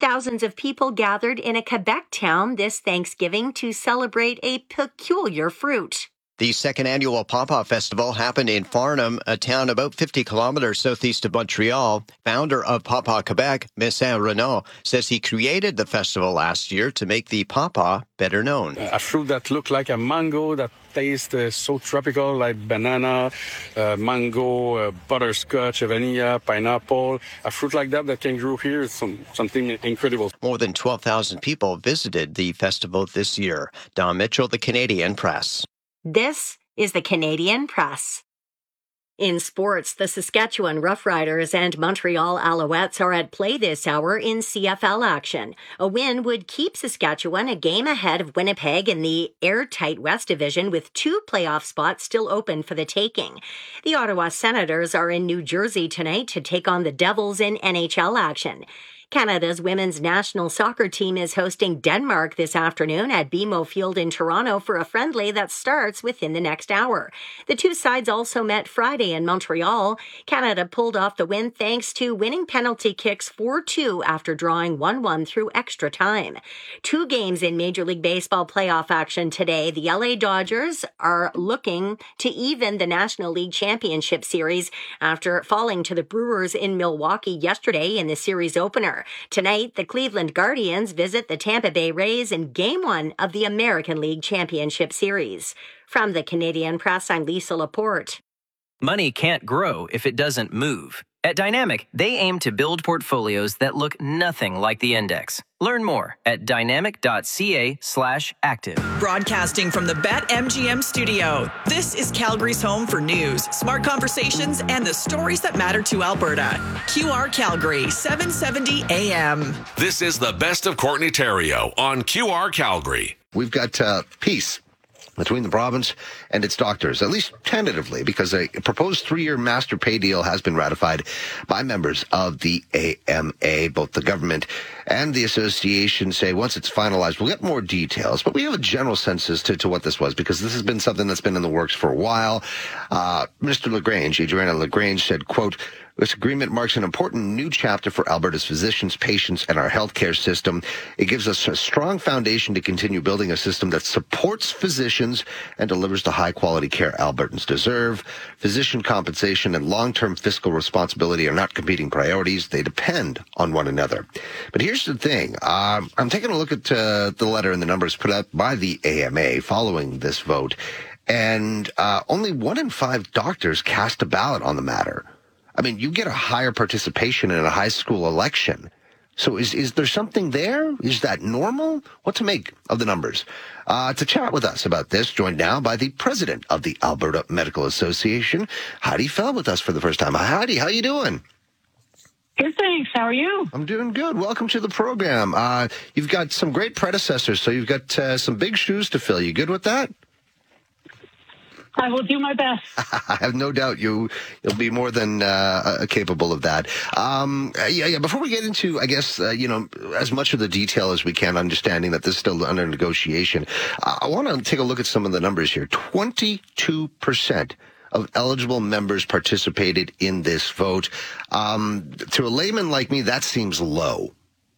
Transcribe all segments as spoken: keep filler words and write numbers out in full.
Thousands of people gathered in a Quebec town this Thanksgiving to celebrate a peculiar fruit. The second annual Pawpaw Festival happened in Farnham, a town about fifty kilometers southeast of Montreal. Founder of Pawpaw Quebec, Messin Renaud, says he created the festival last year to make the pawpaw better known. A fruit that looks like a mango, that tastes uh, so tropical, like banana, uh, mango, uh, butterscotch, vanilla, pineapple. A fruit like that that can grow here is some, something incredible. More than twelve thousand people visited the festival this year. Don Mitchell, The Canadian Press. This is the Canadian Press. In sports, the Saskatchewan Roughriders and Montreal Alouettes are at play this hour in C F L action. A win would keep Saskatchewan a game ahead of Winnipeg in the airtight West Division, with two playoff spots still open for the taking. The Ottawa Senators are in New Jersey tonight to take on the Devils in N H L action. Canada's women's national soccer team is hosting Denmark this afternoon at B M O Field in Toronto for a friendly that starts within the next hour. The two sides also met Friday in Montreal. Canada pulled off the win thanks to winning penalty kicks four two after drawing one one through extra time. Two games in Major League Baseball playoff action today. The L A Dodgers are looking to even the National League Championship Series after falling to the Brewers in Milwaukee yesterday in the series opener. Tonight, the Cleveland Guardians visit the Tampa Bay Rays in Game one of the American League Championship Series. From the Canadian Press, I'm Lisa Laporte. Money can't grow if it doesn't move. At Dynamic, they aim to build portfolios that look nothing like the index. Learn more at dynamic.ca slash active. Broadcasting from the BetMGM studio, this is Calgary's home for news, smart conversations, and the stories that matter to Alberta. Q R Calgary, seven seventy A M. This is the best of Courtney Theriault on Q R Calgary. We've got uh, peace between the province and its doctors, at least tentatively, because a proposed three-year master pay deal has been ratified by members of the A M A. Both the government and the association say once it's finalized, we'll get more details, but we have a general sense as to, to what this was, because this has been something that's been in the works for a while. Uh, Minister LaGrange, Adriana LaGrange, said, quote, "This agreement marks an important new chapter for Alberta's physicians, patients, and our healthcare system. It gives us a strong foundation to continue building a system that supports physicians and delivers the high-quality care Albertans deserve. Physician compensation and long-term fiscal responsibility are not competing priorities. They depend on one another." But here's the thing. Um, I'm taking a look at uh, the letter and the numbers put out by the A M A following this vote, and uh, only one in five doctors cast a ballot on the matter. I mean, you get a higher participation in a high school election. So is is there something there? Is that normal? What to make of the numbers? Uh, to chat with us about this, joined now by the president of the Alberta Medical Association, Heidi Fell, with us for the first time. Hi, Heidi. How you doing? Good, thanks. How are you? I'm doing good. Welcome to the program. Uh, you've got some great predecessors, so you've got uh, some big shoes to fill. You good with that? I will do my best. I have no doubt you, you'll be more than uh, capable of that. Um, yeah, yeah. Before we get into, I guess, uh, you know, as much of the detail as we can, understanding that this is still under negotiation, uh, I want to take a look at some of the numbers here. twenty-two percent of eligible members participated in this vote. Um, to a layman like me, that seems low.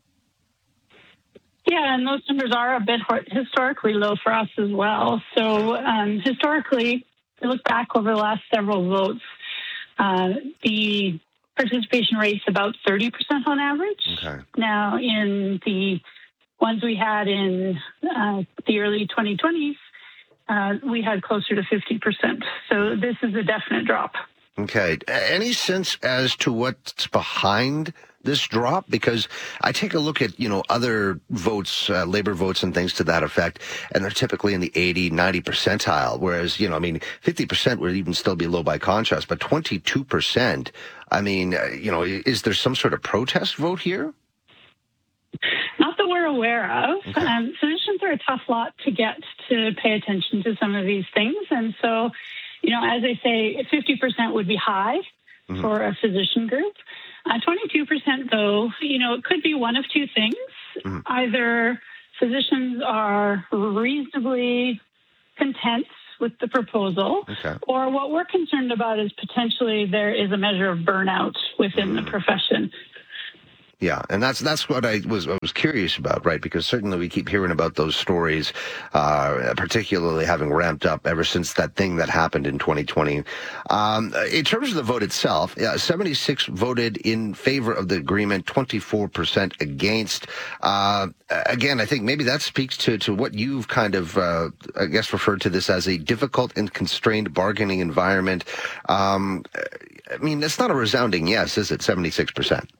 Yeah, and those numbers are a bit historically low for us as well. So um, historically, if you look back over the last several votes, uh, the participation rate's about thirty percent on average. Okay. Now, in the ones we had in uh, the early twenty twenties, uh, we had closer to fifty percent. So this is a definite drop. Okay. Any sense as to what's behind this drop? Because I take a look at, you know, other votes, uh, labor votes and things to that effect, and they're typically in the eighty, ninety percentile. Whereas, you know, I mean, fifty percent would even still be low by contrast, but twenty-two percent, I mean, uh, you know, is there some sort of protest vote here? Not that we're aware of. Okay. Um, physicians are a tough lot to get to pay attention to some of these things. And so, you know, as I say, fifty percent would be high mm-hmm. for a physician group. Uh, twenty-two percent, though, you know, it could be one of two things. Mm-hmm. Either physicians are reasonably content with the proposal, okay. or what we're concerned about is potentially there is a measure of burnout within mm-hmm. the profession. Yeah, and that's that's what I was I was curious about, right? Because certainly we keep hearing about those stories, uh, particularly having ramped up ever since that thing that happened in twenty twenty. Um, in terms of the vote itself, yeah, seventy-six voted in favor of the agreement, twenty-four percent against. Uh, again, I think maybe that speaks to, to what you've kind of, uh, I guess, referred to this as a difficult and constrained bargaining environment. Um, I mean, it's not a resounding yes, is it? seventy-six percent.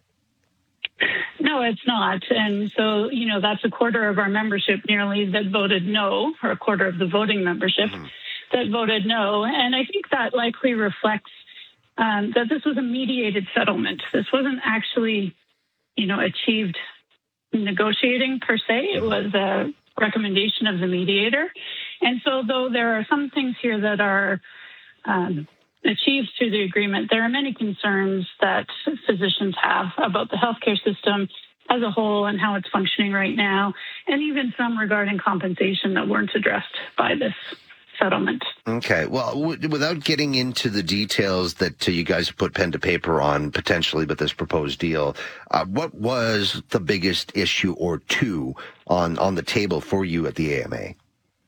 No, it's not. And so, you know, that's a quarter of our membership nearly that voted no, or a quarter of the voting membership mm. that voted no. And I think that likely reflects um, that this was a mediated settlement. This wasn't actually, you know, achieved negotiating per se. It was a recommendation of the mediator. And so though there are some things here that are um, achieved through the agreement, there are many concerns that physicians have about the healthcare system as a whole and how it's functioning right now, and even some regarding compensation that weren't addressed by this settlement. Okay. Well, w- without getting into the details that uh, you guys put pen to paper on potentially with this proposed deal, uh, what was the biggest issue or two on, on the table for you at the A M A?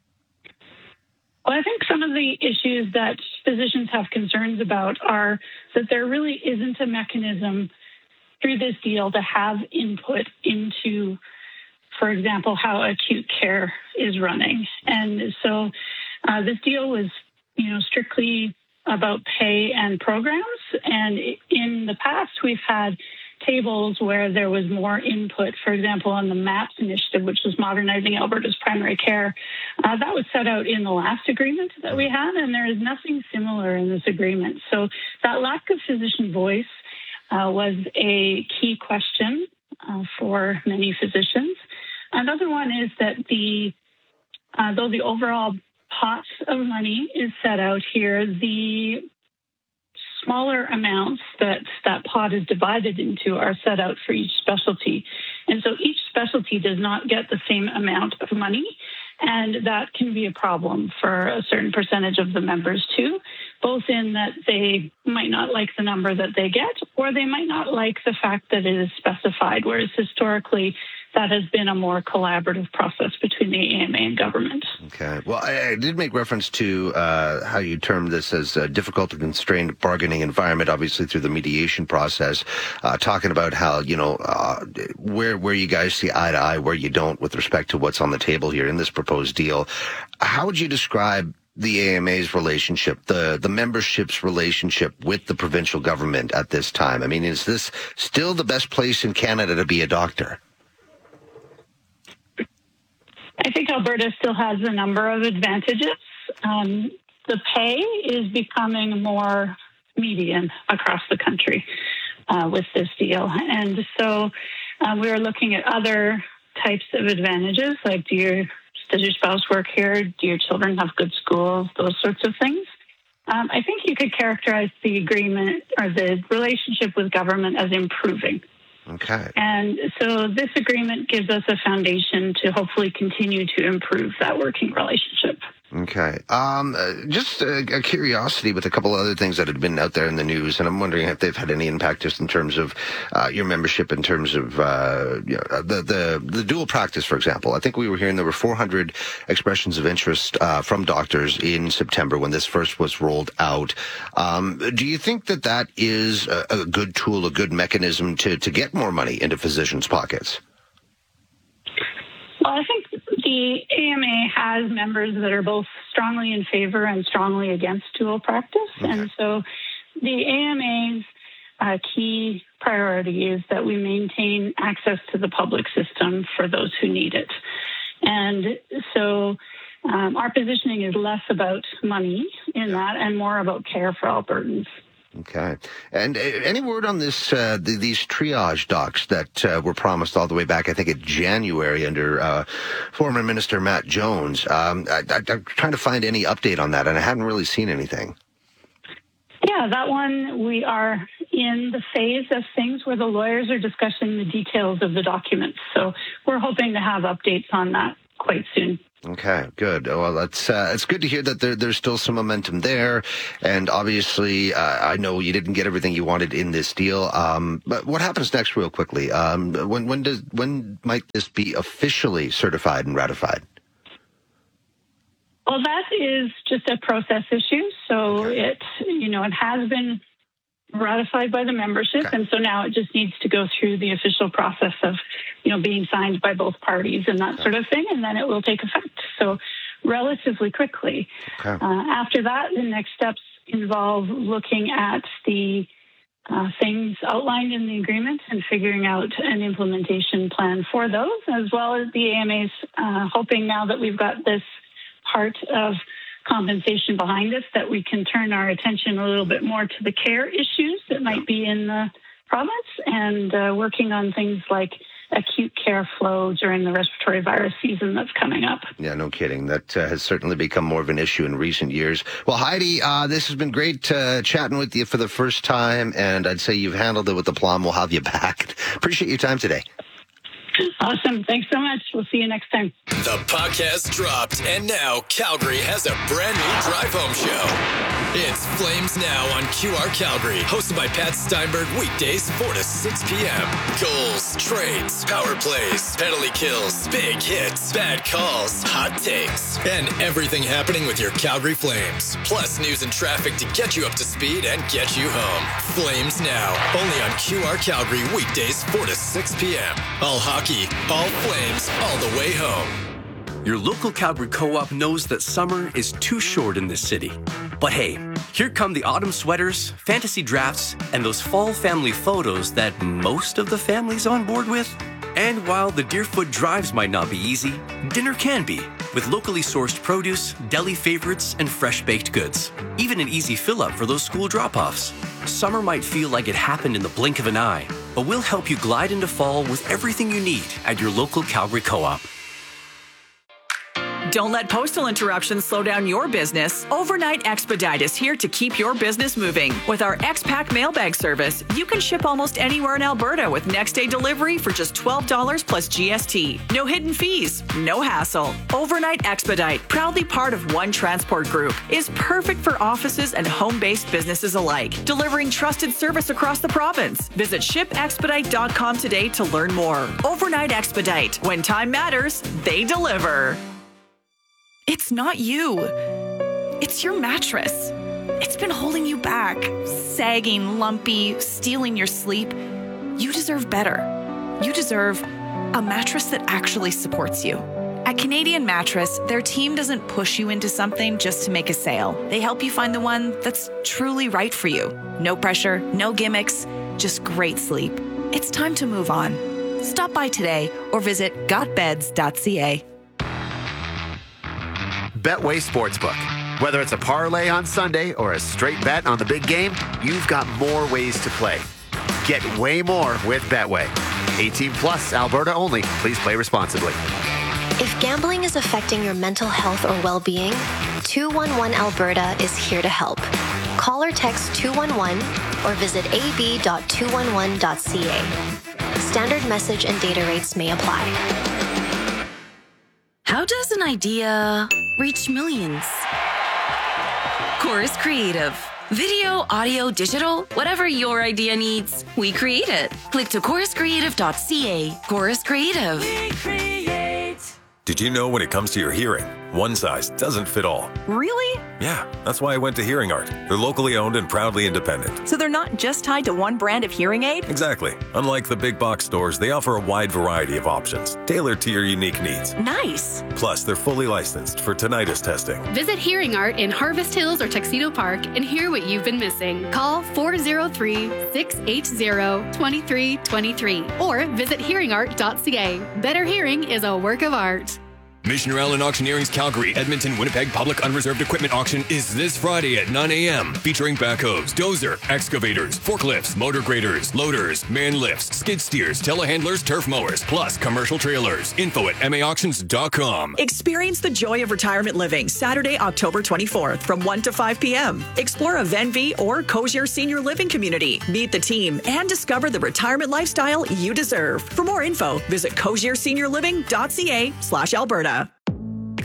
Well, I think some of the issues that physicians have concerns about are that there really isn't a mechanism through this deal to have input into, for example, how acute care is running. And so uh, this deal was, you know, strictly about pay and programs. And in the past, we've had tables where there was more input, for example, on the MAPS initiative, which was Modernizing Alberta's Primary Care. Uh, that was set out in the last agreement that we had, and there is nothing similar in this agreement. So that lack of physician voice uh, was a key question uh, for many physicians. Another one is that the, uh, though the overall pot of money is set out here, the smaller amounts that that pot is divided into are set out for each specialty. And so each specialty does not get the same amount of money. And that can be a problem for a certain percentage of the members too, both in that they might not like the number that they get, or they might not like the fact that it is specified, whereas historically that has been a more collaborative process between the A M A and government. Okay. Well, I, I did make reference to uh, how you termed this as a difficult and constrained bargaining environment, obviously through the mediation process, uh, talking about how, you know, uh, where where you guys see eye to eye, where you don't with respect to what's on the table here in this proposed deal. How would you describe the A M A's relationship, the, the membership's relationship with the provincial government at this time? I mean, is this still the best place in Canada to be a doctor? I think Alberta still has a number of advantages. Um, the pay is becoming more median across the country uh, with this deal. And so uh, we are looking at other types of advantages, like do your, does your spouse work here? Do your children have good schools? Those sorts of things. Um, I think you could characterize the agreement or the relationship with government as improving. Okay. And so this agreement gives us a foundation to hopefully continue to improve that working relationship. Okay. Um, uh, just a, a curiosity with a couple other things that had been out there in the news, and I'm wondering if they've had any impact just in terms of uh, your membership, in terms of uh, you know, the, the the dual practice, for example. I think we were hearing there were four hundred expressions of interest uh, from doctors in September when this first was rolled out. Um, do you think that that is a, a good tool, a good mechanism to, to get more money into physicians' pockets? Well, I think the A M A has members that are both strongly in favor and strongly against dual practice. Okay. And so the A M A's uh, key priority is that we maintain access to the public system for those who need it. And so um, our positioning is less about money in that and more about care for Albertans. Okay. And uh, any word on this, uh, the, these triage docs that uh, were promised all the way back, I think, in January under uh, former Minister Matt Jones? Um, I, I, I'm trying to find any update on that, and I hadn't really seen anything. Yeah, that one, we are in the phase of things where the lawyers are discussing the details of the documents. So we're hoping to have updates on that quite soon. Okay, good. Well, that's uh, it's good to hear that there, there's still some momentum there, and obviously, uh, I know you didn't get everything you wanted in this deal. Um, but what happens next, real quickly? Um, when when does when might this be officially certified and ratified? Well, that is just a process issue. So it, you know, it has been ratified by the membership, okay. and so now it just needs to go through the official process of, you know, being signed by both parties and that okay. sort of thing, and then it will take effect. So relatively quickly. Okay. Uh, after that, the next steps involve looking at the uh, things outlined in the agreement and figuring out an implementation plan for those, as well as the A M A's uh, hoping now that we've got this part of compensation behind us, that we can turn our attention a little bit more to the care issues that might be in the province, and uh, working on things like acute care flow during the respiratory virus season that's coming up. Yeah, no kidding. That uh, has certainly become more of an issue in recent years. Well, Heidi, uh, this has been great uh, chatting with you for the first time, and I'd say you've handled it with aplomb. We'll have you back. Appreciate your time today. Awesome. Thanks so much. We'll see you next time. The podcast dropped, and now Calgary has a brand new drive home show. It's Flames Now on Q R Calgary, hosted by Pat Steinberg, weekdays four to six p.m. Goals, trades, power plays, penalty kills, big hits, bad calls, hot takes, and everything happening with your Calgary Flames. Plus news and traffic to get you up to speed and get you home. Flames Now, only on Q R Calgary, weekdays four to six p.m. All hockey, all Flames, all the way home. Your local Calgary Co-op knows that summer is too short in this city. But hey, here come the autumn sweaters, fantasy drafts, and those fall family photos that most of the family's on board with. And while the Deerfoot drives might not be easy, dinner can be, with locally sourced produce, deli favorites, and fresh-baked goods. Even an easy fill-up for those school drop-offs. Summer might feel like it happened in the blink of an eye, but we'll help you glide into fall with everything you need at your local Calgary Co-op. Don't let postal interruptions slow down your business. Overnight Expedite is here to keep your business moving. With our X-Pack mailbag service, you can ship almost anywhere in Alberta with next-day delivery for just twelve dollars plus G S T. No hidden fees, no hassle. Overnight Expedite, proudly part of One Transport Group, is perfect for offices and home-based businesses alike, delivering trusted service across the province. Visit ship expedite dot com today to learn more. Overnight Expedite. When time matters, they deliver. It's not you. It's your mattress. It's been holding you back, sagging, lumpy, stealing your sleep. You deserve better. You deserve a mattress that actually supports you. At Canadian Mattress, their team doesn't push you into something just to make a sale. They help you find the one that's truly right for you. No pressure, no gimmicks, just great sleep. It's time to move on. Stop by today or visit got beds dot c a. Betway Sportsbook. Whether it's a parlay on Sunday or a straight bet on the big game, you've got more ways to play. Get way more with Betway. eighteen plus, Alberta only. Please play responsibly. If gambling is affecting your mental health or well-being, two one one Alberta is here to help. Call or text two one one or visit a b dot two one one dot c a. Standard message and data rates may apply. How does an idea reach millions? Chorus Creative. Video, audio, digital, whatever your idea needs, we create it. Click to chorus creative dot c a. Chorus Creative. We create. Did you know when it comes to your hearing, one size doesn't fit all? Really? Yeah, that's why I went to Hearing Art. They're locally owned and proudly independent. So they're not just tied to one brand of hearing aid? Exactly. Unlike the big box stores, they offer a wide variety of options, tailored to your unique needs. Nice. Plus, they're fully licensed for tinnitus testing. Visit Hearing Art in Harvest Hills or Tuxedo Park and hear what you've been missing. Call four oh three, six eight zero, two three two three or visit hearing art dot c a. Better hearing is a work of art. Missioner Allen Auctioneering's Calgary, Edmonton, Winnipeg Public Unreserved Equipment Auction is this Friday at nine a.m. featuring backhoes, dozer, excavators, forklifts, motor graders, loaders, man lifts, skid steers, telehandlers, turf mowers, plus commercial trailers. Info at m a auctions dot com. Experience the joy of retirement living Saturday, October twenty-fourth from one to five p.m. Explore a Venvi or Cozier Senior Living community. Meet the team and discover the retirement lifestyle you deserve. For more info, visit cozier senior living dot c a slash Alberta.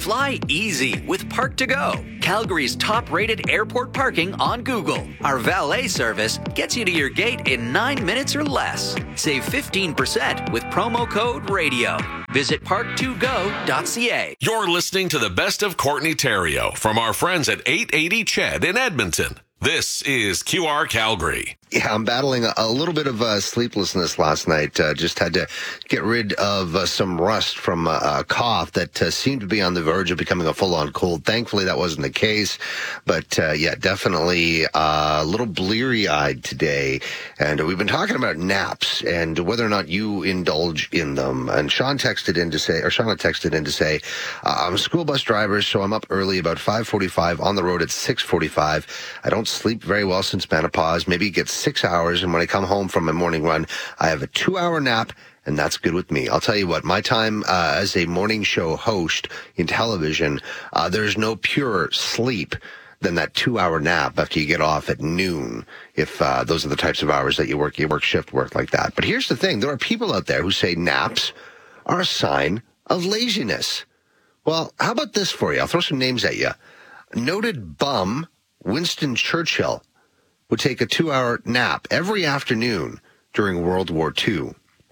Fly easy with Park to Go, Calgary's top-rated airport parking on Google. Our valet service gets you to your gate in nine minutes or less. Save fifteen percent with promo code RADIO. Visit park to go dot c a. You're listening to the best of Courtney Theriault from our friends at eight eighty Ched in Edmonton. This is Q R Calgary. Yeah, I'm battling a, a little bit of uh, sleeplessness last night. Uh, just had to get rid of uh, some rust from uh, a cough that uh, seemed to be on the verge of becoming a full-on cold. Thankfully, that wasn't the case. But, uh, yeah, definitely uh, a little bleary-eyed today. And we've been talking about naps and whether or not you indulge in them. And Sean texted in to say, or Shauna texted in to say, uh, I'm a school bus driver, so I'm up early, about five forty-five, on the road at six forty-five. I don't sleep very well since menopause. Maybe it gets six hours, and when I come home from my morning run, I have a two-hour nap, and that's good with me. I'll tell you what, my time uh, as a morning show host in television, uh, there's no purer sleep than that two-hour nap after you get off at noon, if uh, those are the types of hours that you work, you work shift work like that. But here's the thing. There are people out there who say naps are a sign of laziness. Well, how about this for you? I'll throw some names at you. Noted bum Winston Churchill would take a two-hour nap every afternoon during World War Two.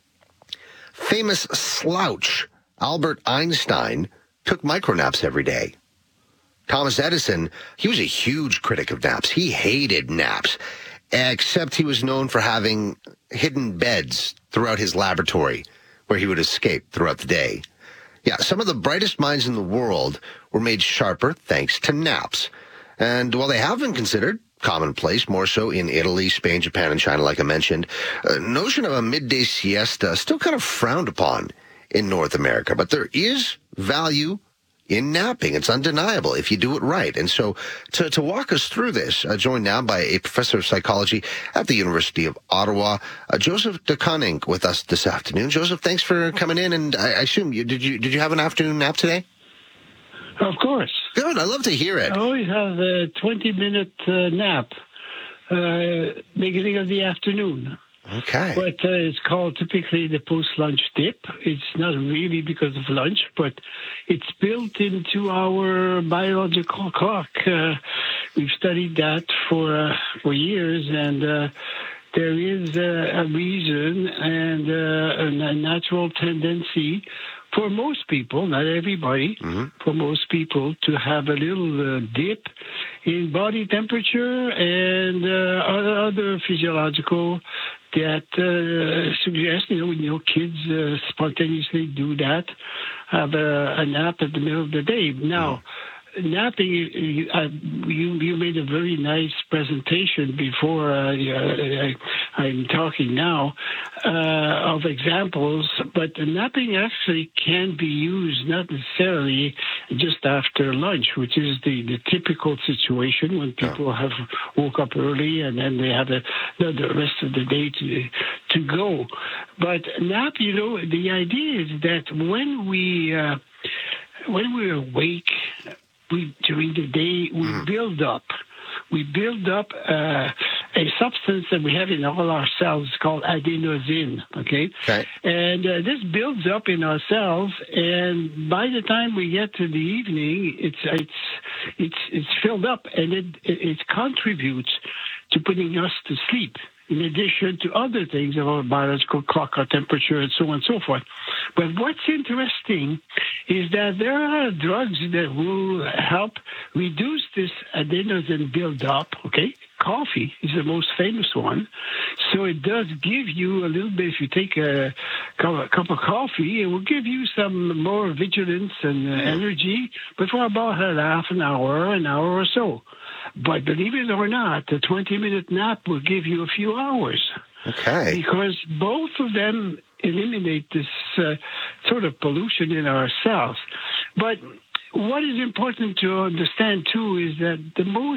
Famous slouch Albert Einstein took micronaps every day. Thomas Edison, he was a huge critic of naps. He hated naps, except he was known for having hidden beds throughout his laboratory where he would escape throughout the day. Yeah, some of the brightest minds in the world were made sharper thanks to naps. And while they have been considered commonplace, more so in Italy, Spain, Japan, and China, like I mentioned, the notion of a midday siesta still kind of frowned upon in North America. But there is value in napping. It's undeniable if you do it right. And so to, to walk us through this, uh, joined now by a professor of psychology at the University of Ottawa, uh, Joseph de Koning, with us this afternoon. Joseph, thanks for coming in. And I, I assume you did you did you have an afternoon nap today? Of course. Good. I love to hear it. I always have a twenty-minute uh, nap, uh, beginning of the afternoon. Okay. But uh, it's called typically the post-lunch dip. It's not really because of lunch, but it's built into our biological clock. Uh, we've studied that for uh, for years, and uh, there is uh, a reason and uh, a natural tendency for most people, not everybody, mm-hmm. for most people to have a little uh, dip in body temperature and uh, other physiological that uh, suggest, you know, you know, kids uh, spontaneously do that, have a, a nap at the middle of the day. Now, mm-hmm. napping, you, uh, you you made a very nice presentation before uh, I, I'm talking now uh, of examples, but napping actually can be used not necessarily just after lunch, which is the, the typical situation when people yeah. have woke up early and then they have a, the rest of the day to to go. But nap, you know, the idea is that when we uh, when we're awake, we during the day we mm. build up. We build up uh, a substance that we have in all our cells called adenosine, okay? okay. And uh, this builds up in our cells, and by the time we get to the evening, it's it's it's it's filled up, and it it, it contributes to putting us to sleep, in addition to other things of our biological clock, our temperature, and so on and so forth. But what's interesting is that there are drugs that will help reduce this adenosine buildup, okay? Coffee is the most famous one. So it does give you a little bit, if you take a cup of coffee, it will give you some more vigilance and uh, energy, but for about a half an hour, an hour or so. But believe it or not, the twenty-minute nap will give you a few hours. Okay. Because both of them eliminate this uh, sort of pollution in our cells. But what is important to understand, too, is that the most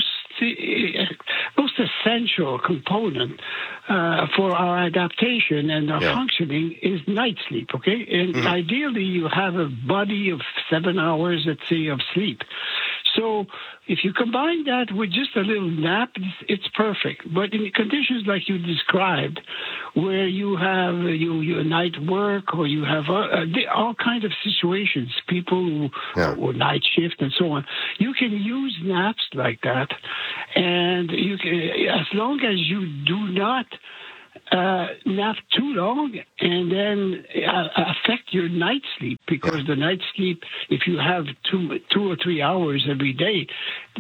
most essential component uh, for our adaptation and our yeah. functioning is night sleep, okay? And mm-hmm. ideally, you have a body of seven hours, let's say, of sleep. So if you combine that with just a little nap, it's, it's perfect. But in conditions like you described, where you have uh, you, you night work or you have uh, all kinds of situations, people who yeah. or night shift and so on, you can use naps like that, and you can, as long as you do not uh, nap too long and then uh, affect your night sleep, because the night sleep, if you have two two or three hours every day,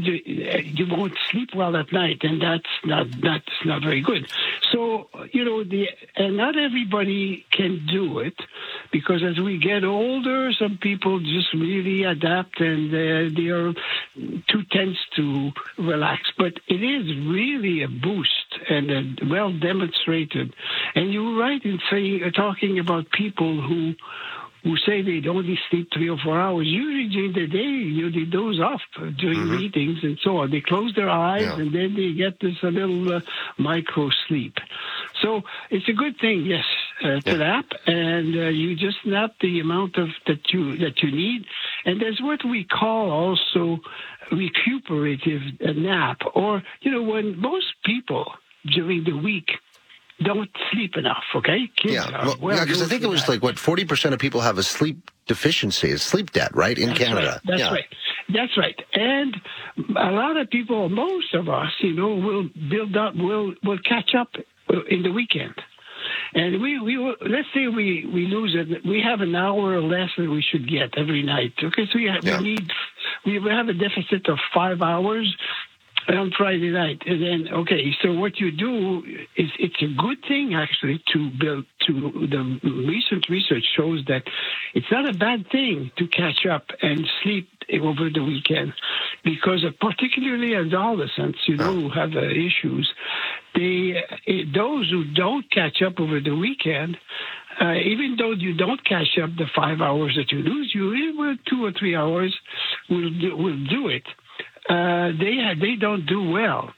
you won't sleep well at night, and that's not that's not very good. So you know, the and not everybody can do it, because as we get older, some people just really adapt and uh, they are too tense to relax. But it is really a boost and a well demonstrated. And you're right in saying uh, talking about people who. who say they only sleep three or four hours. Usually during the day, you know, they doze off during mm-hmm. meetings and so on. They close their eyes yeah. and then they get this a little uh, micro sleep. So it's a good thing, yes, uh, to yeah. nap, and uh, you just nap the amount of that you that you need. And there's what we call also recuperative nap, or you know, when most people during the week don't sleep enough, okay? Kids yeah, well, well yeah, because I think it was that. like, what, forty percent of people have a sleep deficiency, a sleep debt, right, in That's Canada? Right. That's yeah. right. That's right. And a lot of people, most of us, you know, will build up, will will catch up in the weekend. And we, we let's say we, we lose it. We have an hour less than we should get every night, okay? So we, have, yeah. we need, we have a deficit of five hours on Friday night. And then, okay, so what you do is, it's a good thing, actually, to build, to, the recent research shows that it's not a bad thing to catch up and sleep over the weekend, because uh, particularly adolescents, you know, who have uh, issues, they, uh, those who don't catch up over the weekend, uh, even though you don't catch up the five hours that you lose, you will two or three hours will do, will do it. Uh, they they don't do well.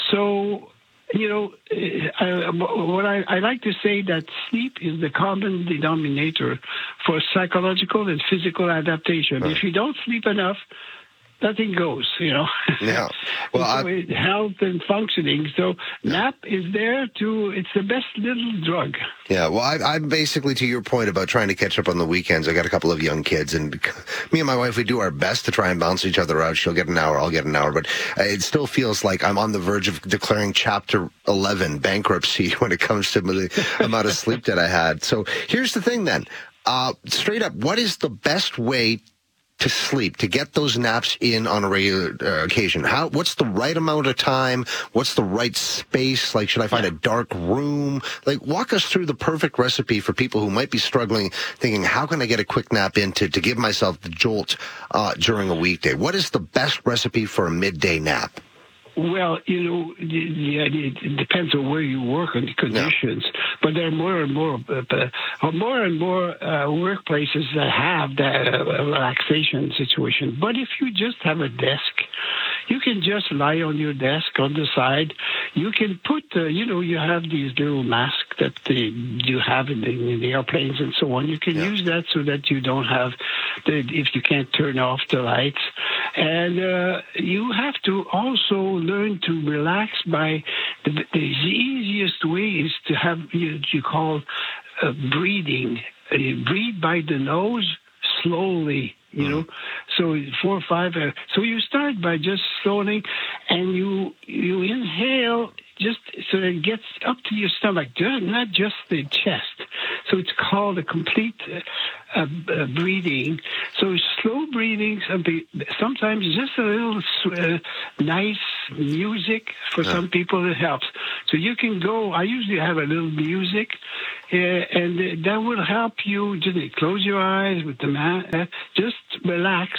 So, you know, I, what I, I like to say that sleep is the common denominator for psychological and physical adaptation. Right. If you don't sleep enough, nothing goes, you know. Yeah. Well, so health and functioning. So yeah. nap is there to, it's the best little drug. Yeah. Well, I, I'm basically, to your point about trying to catch up on the weekends, I got a couple of young kids, and me and my wife, we do our best to try and balance each other out. She'll get an hour, I'll get an hour, but it still feels like I'm on the verge of declaring chapter eleven bankruptcy when it comes to the amount of sleep that I had. So here's the thing then. Uh, straight up, what is the best way to sleep, to get those naps in on a regular uh, occasion? How? What's the right amount of time? What's the right space? Like, should I find a dark room? Like, walk us through the perfect recipe for people who might be struggling, thinking, how can I get a quick nap in to, to give myself the jolt uh, during a weekday? What is the best recipe for a midday nap? Well, you know, yeah, it depends on where you work and the conditions. Yeah. But there are more and more, uh, more and more uh, workplaces that have that uh, relaxation situation. But if you just have a desk, you can just lie on your desk on the side. You can put, uh, you know, you have these little masks that uh, you have in the, in the airplanes and so on. You can yeah. use that so that you don't have, the, if you can't turn off the lights. And uh, you have to also learn to relax by, the, the easiest way is to have, you, you call uh, breathing. Uh, you breathe by the nose slowly. You know, so four or five. Uh, so you start by just slowly, and you you inhale just so that it gets up to your stomach, not just the chest. So it's called a complete uh, uh, breathing. So slow breathing. Sometimes just a little uh, nice music for yeah. some people it helps. So you can go. I usually have a little music, uh, and that will help you. Just close your eyes with the man. Uh, just relax,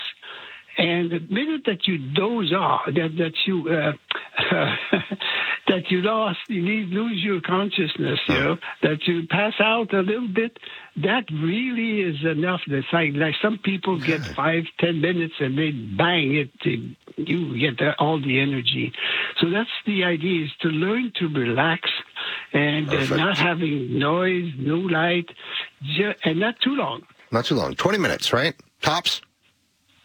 and the minute that you doze off, that that you uh, that you lost, you need lose your consciousness, you know, that you pass out a little bit. That really is enough. It's like, like some people get five, ten minutes, and they bang it. They, you get the, all the energy. So that's the idea: is to learn to relax and uh, not having noise, no light, ju- and not too long. Not too long. twenty minutes, right? Tops?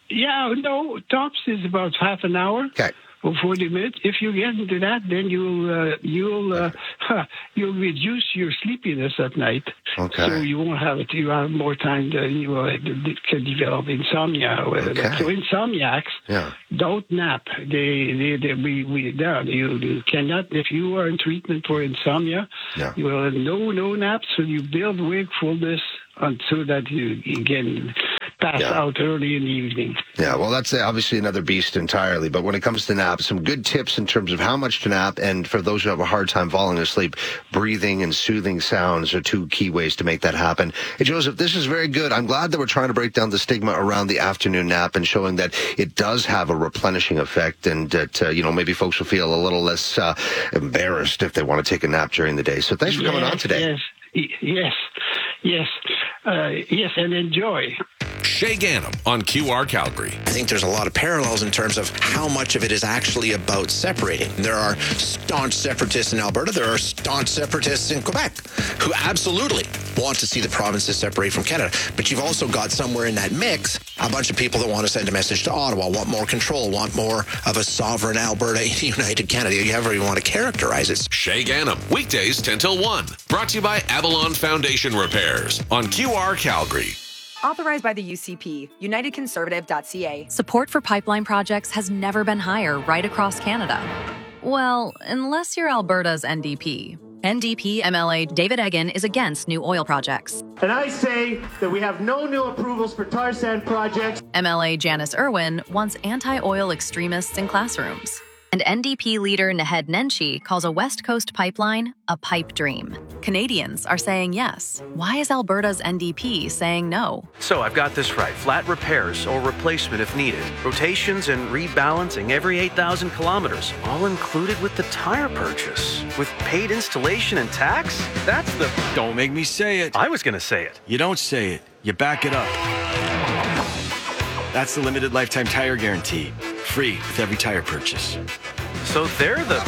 Yeah, no, tops is about half an hour. Okay. Or forty minutes. If you get into that, then you'll uh, you'll uh, you'll reduce your sleepiness at night. Okay. So you won't have it. You have more time to you uh, can develop insomnia. Okay. So insomniacs Yeah. don't nap. They they they we we down. You, you cannot if you are in treatment for insomnia. Yeah. You will no no naps. So you build wakefulness until that you, you can pass Yeah. out early in the evening. Yeah, well, that's uh, obviously another beast entirely. But when it comes to naps, some good tips in terms of how much to nap. And for those who have a hard time falling asleep, breathing and soothing sounds are two key ways to make that happen. Hey, Joseph, this is very good. I'm glad that we're trying to break down the stigma around the afternoon nap and showing that it does have a replenishing effect, and that, uh, you know, maybe folks will feel a little less uh, embarrassed if they want to take a nap during the day. So thanks for coming Yes, on today. Yes, y- yes, yes, uh, yes, and enjoy. Shay Gannam on Q R Calgary. I think there's a lot of parallels in terms of how much of it is actually about separating. There are staunch separatists in Alberta. There are staunch separatists in Quebec who absolutely want to see the provinces separate from Canada. But you've also got somewhere in that mix a bunch of people that want to send a message to Ottawa, want more control, want more of a sovereign Alberta in United Canada. However you want to characterize it. Shay Gannam, weekdays ten till one. Brought to you by Avalon Foundation Repairs on Q R Calgary. Authorized by the U C P, united conservative dot c a. Support for pipeline projects has never been higher right across Canada. Well, unless you're Alberta's N D P. N D P M L A David Eggen is against new oil projects. And I say that we have no new approvals for tar sand projects. M L A Janice Irwin wants anti-oil extremists in classrooms. And N D P leader Naheed Nenshi calls a West Coast pipeline a pipe dream. Canadians are saying yes. Why is Alberta's N D P saying no? So I've got this right. Flat repairs or replacement if needed. Rotations and rebalancing every eight thousand kilometers. All included with the tire purchase. With paid installation and tax? That's the... Don't make me say it. I was going to say it. You don't say it. You back it up. That's the limited lifetime tire guarantee. Free with every tire purchase. So they're the...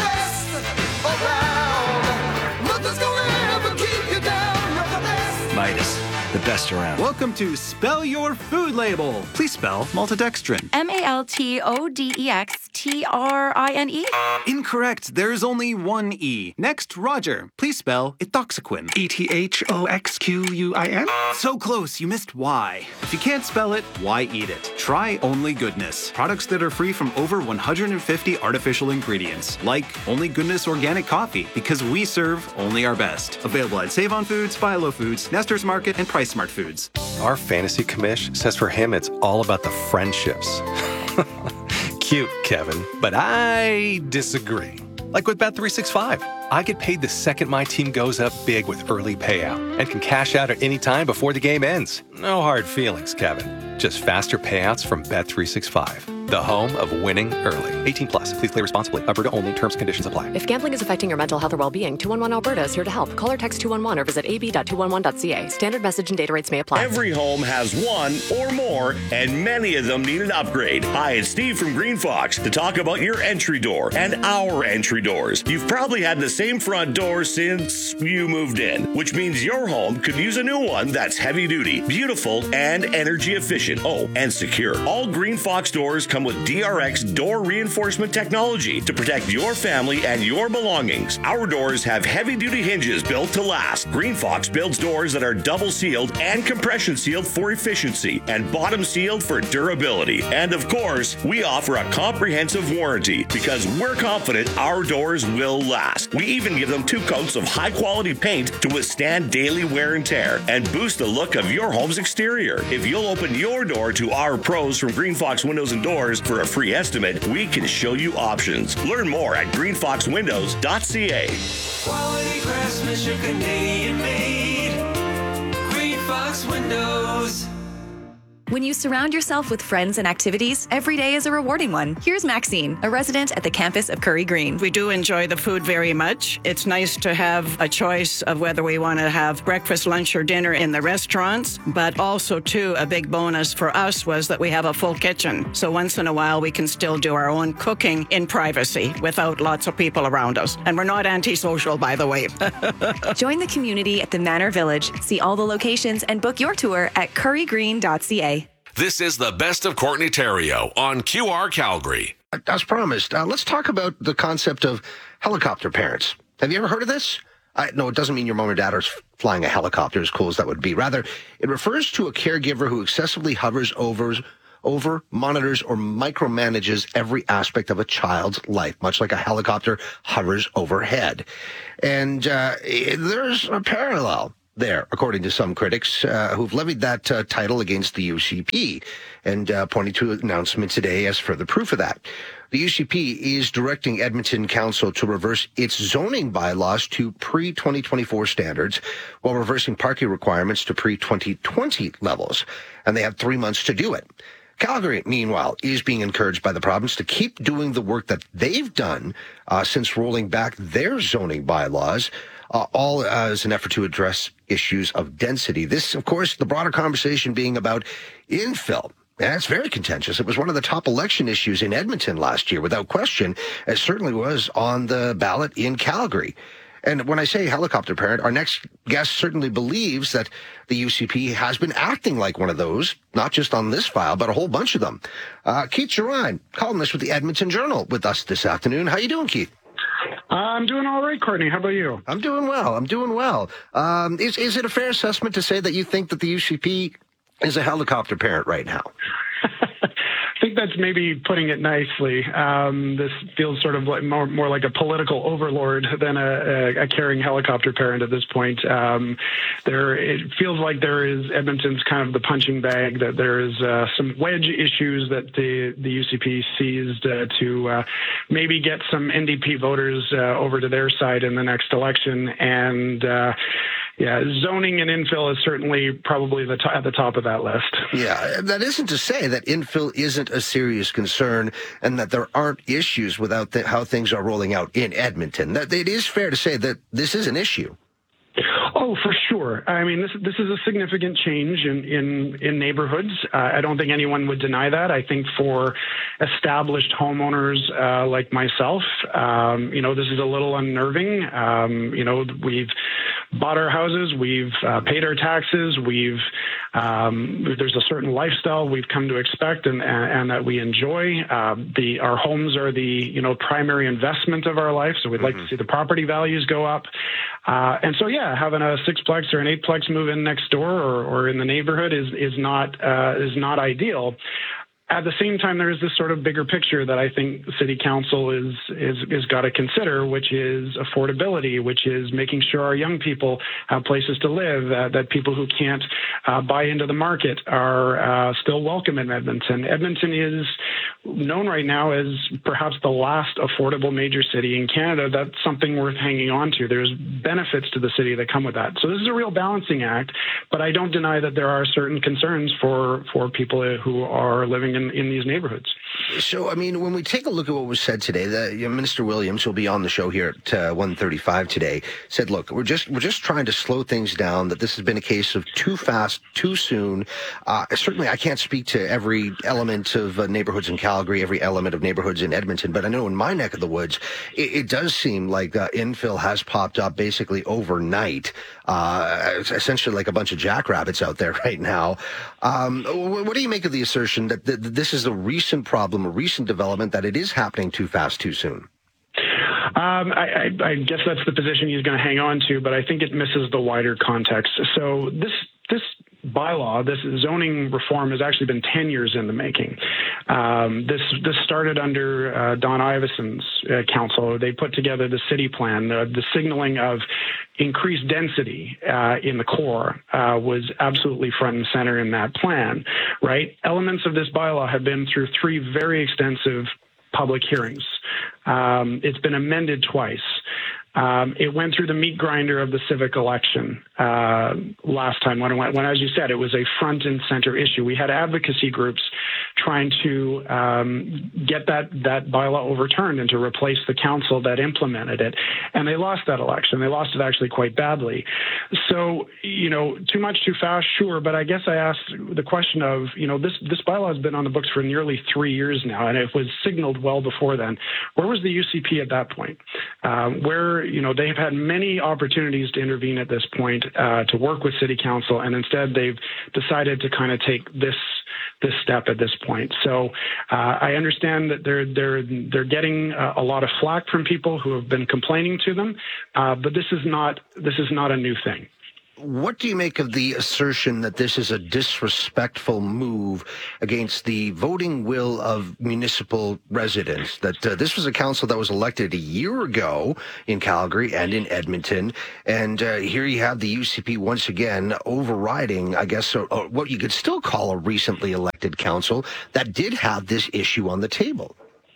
Midas, the best around. Welcome to Spell Your Food Label. Please spell maltodextrin. M A L T O D E X T R I N E? Incorrect. There's only one E. Next, Roger. Please spell ethoxyquin. E T H O X Q U I N? So close, you missed Y. If you can't spell it, why eat it? Try Only Goodness. Products that are free from over one hundred fifty artificial ingredients. Like Only Goodness Organic Coffee, because we serve only our best. Available at Save On Foods, Philo Foods, Nestor's Market, and Price Smart Foods. Our fantasy commish says for him it's all about the friendships. Cute, Kevin, but I disagree. Like with Bet three sixty-five, I get paid the second my team goes up big with early payout and can cash out at any time before the game ends. No hard feelings, Kevin. Just faster payouts from Bet three sixty-five, the home of winning early. eighteen plus. Please play responsibly. Alberta only. Terms and conditions apply. If gambling is affecting your mental health or well-being, two one one Alberta is here to help. Call or text two one one or visit a b dot two one one dot c a. Standard message and data rates may apply. Every home has one or more, and many of them need an upgrade. Hi, it's Steve from Green Fox to talk about your entry door and our entry doors. You've probably had the same front door since you moved in, which means your home could use a new one that's heavy duty, beautiful, and energy efficient. Oh, and secure. All Green Fox doors come with D R X door reinforcement technology to protect your family and your belongings. Our doors have heavy duty hinges built to last. Green Fox builds doors that are double sealed and compression sealed for efficiency and bottom sealed for durability. And of course, we offer a comprehensive warranty because we're confident our doors will last. We even give them two coats of high quality paint to withstand daily wear and tear and boost the look of your home's exterior. If you'll open your door to our pros from Green Fox Windows and Doors for a free estimate, we can show you options. Learn more at green fox windows dot c a. Quality craftsmanship, Canadian made. Green Fox Windows. When you surround yourself with friends and activities, every day is a rewarding one. Here's Maxine, a resident at the campus of Curry Green. We do enjoy the food very much. It's nice to have a choice of whether we want to have breakfast, lunch, or dinner in the restaurants, but also, too, a big bonus for us was that we have a full kitchen. So once in a while, we can still do our own cooking in privacy without lots of people around us. And we're not antisocial, by the way. Join the community at the Manor Village. See all the locations and book your tour at curry green dot c a. This is the Best of Courtney Terrio on Q R Calgary. As promised, uh, let's talk about the concept of helicopter parents. Have you ever heard of this? I, no, it doesn't mean your mom or dad are flying a helicopter, as cool as that would be. Rather, it refers to a caregiver who excessively hovers over, over, monitors, or micromanages every aspect of a child's life, much like a helicopter hovers overhead. And uh, there's a parallel there, according to some critics uh, who've levied that uh, title against the U C P and uh, pointing to an announcement today as further proof of that. The U C P is directing Edmonton Council to reverse its zoning bylaws to pre twenty twenty-four standards while reversing parking requirements to pre twenty twenty levels. And they have three months to do it. Calgary, meanwhile, is being encouraged by the province to keep doing the work that they've done uh, since rolling back their zoning bylaws, uh, all as an effort to address issues of density. This, of course, the broader conversation being about infill. And it's very contentious. It was one of the top election issues in Edmonton last year, without question. It certainly was on the ballot in Calgary. And when I say helicopter parent, our next guest certainly believes that the U C P has been acting like one of those, not just on this file, but a whole bunch of them. Uh, Keith Gerein, columnist with the Edmonton Journal, with us this afternoon. How you doing, Keith? Uh, I'm doing all right, Courtney. How about you? I'm doing well. I'm doing well. Um, is, is it a fair assessment to say that you think that the U C P is a helicopter parent right now? I think that's maybe putting it nicely. Um, this feels sort of like more, more like a political overlord than a, a, a caring helicopter parent at this point. Um, there, it feels like there is Edmonton's kind of the punching bag, that there is uh, some wedge issues that the, the U C P seized uh, to uh, maybe get some N D P voters uh, over to their side in the next election. And uh, yeah, zoning and infill is certainly probably the t- at the top of that list. Yeah, that isn't to say that infill isn't a serious concern and that there aren't issues without th- how things are rolling out in Edmonton. That it is fair to say that this is an issue. Oh, for sure. I mean, this this is a significant change in in, in neighborhoods. Uh, I don't think anyone would deny that. I think for established homeowners uh, like myself, um, you know, this is a little unnerving. Um, you know, we've bought our houses, we've uh, paid our taxes, we've um, there's a certain lifestyle we've come to expect and and, and that we enjoy. Uh, the our homes are the you know primary investment of our life, so we'd like mm-hmm. to see the property values go up. Uh, and so, yeah, having a sixplex or an eightplex move in next door or, or in the neighborhood is is not uh, is not ideal. At the same time, there is this sort of bigger picture that I think the city council is is is got to consider, which is affordability, which is making sure our young people have places to live, uh, that people who can't uh, buy into the market are uh, still welcome in Edmonton. Edmonton is known right now as perhaps the last affordable major city in Canada. That's something worth hanging on to. There's benefits to the city that come with that. So this is a real balancing act, but I don't deny that there are certain concerns for, for people who are living in In, in these neighborhoods. So, I mean, when we take a look at what was said today, the you know, Minister Williams, who'll be on the show here at uh, one thirty-five today, said, "Look, we're just we're just trying to slow things down. That this has been a case of too fast, too soon. Uh, certainly, I can't speak to every element of uh, neighborhoods in Calgary, every element of neighborhoods in Edmonton, but I know in my neck of the woods, it, it does seem like uh, infill has popped up basically overnight. Uh, essentially, like a bunch of jackrabbits out there right now. Um, what do you make of the assertion that th- this is a recent problem, a recent development, that it is happening too fast, too soon? Um, I, I, I guess that's the position he's going to hang on to, but I think it misses the wider context. So this this bylaw, this zoning reform, has actually been ten years in the making. Um, this this started under uh, Don Iveson's uh, council. They put together the city plan. The, the signaling of increased density uh, in the core uh, was absolutely front and center in that plan, right? Elements of this bylaw have been through three very extensive public hearings. Um, it's been amended twice. Um, it went through the meat grinder of the civic election uh, last time when, when, as you said, it was a front and center issue. We had advocacy groups trying to um, get that, that bylaw overturned and to replace the council that implemented it. And they lost that election. They lost it actually quite badly. So, you know, too much, too fast, sure. But I guess I asked the question of, you know, this, this bylaw has been on the books for nearly three years now, and it was signaled well before then. Where was the U C P at that point? Uh, where, you know, they've had many opportunities to intervene at this point, uh, to work with city council, and instead they've decided to kind of take this this step at this point. So uh, I understand that they're they're they're getting a, a lot of flack from people who have been complaining to them, uh, but this is not this is not a new thing. What do you make of the assertion that this is a disrespectful move against the voting will of municipal residents? That uh, this was a council that was elected a year ago in Calgary and in Edmonton, and uh, here you have the U C P once again overriding, I guess, uh, what you could still call a recently elected council that did have this issue on the table.